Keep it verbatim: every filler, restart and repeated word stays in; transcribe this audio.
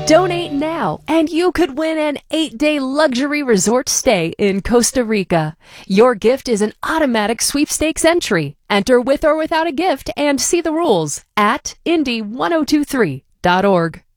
Donate now, and you could win an eight-day luxury resort stay in Costa Rica. Your gift is an automatic sweepstakes entry. Enter with or without a gift and see the rules at indy ten twenty-three dot org.